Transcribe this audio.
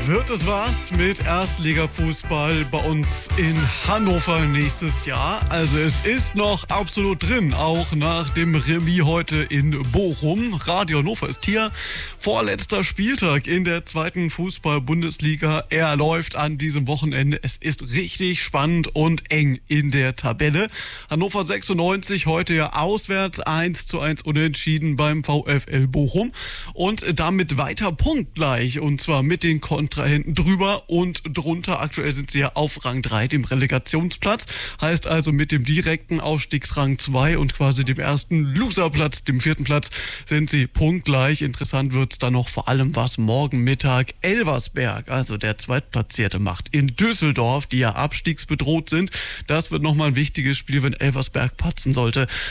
Wird es was mit Erstligafußball bei uns in Hannover nächstes Jahr? Also es ist noch absolut drin, auch nach dem Remis heute in Bochum. Radio Hannover ist hier. Vorletzter Spieltag in der zweiten Fußball-Bundesliga. Er läuft an diesem Wochenende. Es ist richtig spannend und eng in der Tabelle. Hannover 96 heute ja auswärts 1:1 unentschieden beim VfL Bochum. Und damit weiter punktgleich. Und zwar mit den Kontrahenten drüber und drunter. Aktuell sind sie ja auf Rang 3, dem Relegationsplatz. Heißt also mit dem direkten Aufstiegsrang 2 und quasi dem ersten Loserplatz, dem 4. Platz, sind sie punktgleich. Interessant wird es dann noch vor allem, was morgen Mittag Elversberg, also der Zweitplatzierte, macht in Düsseldorf, die ja abstiegsbedroht sind. Das wird nochmal ein wichtiges Spiel, wenn Elversberg patzen sollte.